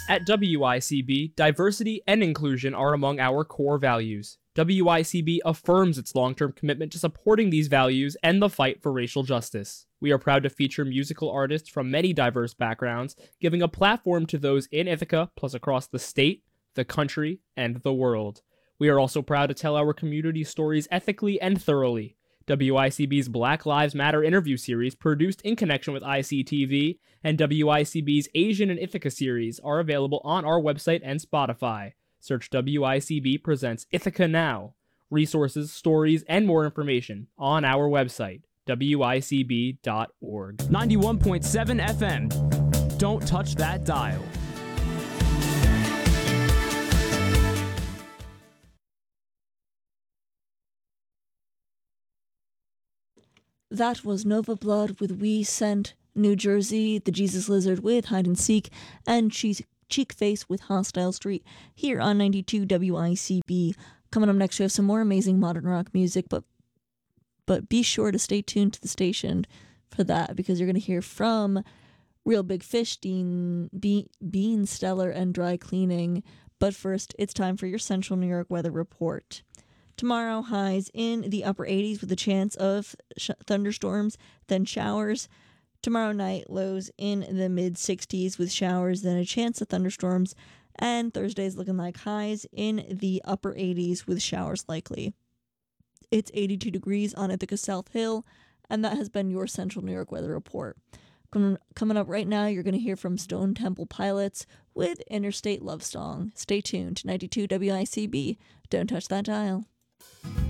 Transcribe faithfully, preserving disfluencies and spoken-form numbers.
At W I C B, diversity and inclusion are among our core values. W I C B affirms its long-term commitment to supporting these values and the fight for racial justice. We are proud to feature musical artists from many diverse backgrounds, giving a platform to those in Ithaca, plus across the state, the country, and the world. We are also proud to tell our community stories ethically and thoroughly. W I C B's Black Lives Matter interview series, produced in connection with I C T V, and W I C B's Asian in Ithaca series are available on our website and Spotify. Search W I C B Presents Ithaca Now. Resources, stories, and more information on our website, W I C B dot org. ninety-one point seven F M. Don't touch that dial. That was Nova Blood with We Sent New Jersey, The Jesus Lizard with Hide and Seek, and Cheek, Cheek Face with Hostile Street here on ninety-two W I C B. Coming up next, we have some more amazing modern rock music, but but be sure to stay tuned to the station for that, because you're going to hear from Real Big Fish, Dean, Be- Bean Stellar, and Dry Cleaning. But first, it's time for your Central New York weather report. Tomorrow, highs in the upper eighties with a chance of sh- thunderstorms, then showers. Tomorrow night, lows in the mid sixties with showers, then a chance of thunderstorms. And Thursday's looking like highs in the upper eighties with showers likely. It's eighty-two degrees on Ithaca South Hill, and that has been your Central New York weather report. Com- coming up right now, you're going to hear from Stone Temple Pilots with Interstate Love Song. Stay tuned to ninety-two W I C B. Don't touch that dial.